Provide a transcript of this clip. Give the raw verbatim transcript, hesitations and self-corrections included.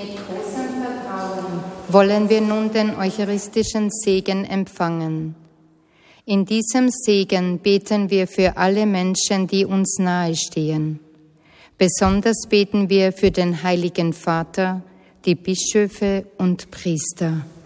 Mit großem Vertrauen wollen wir nun den eucharistischen Segen empfangen. In diesem Segen beten wir für alle Menschen, die uns nahestehen. Besonders beten wir für den Heiligen Vater, die Bischöfe und Priester.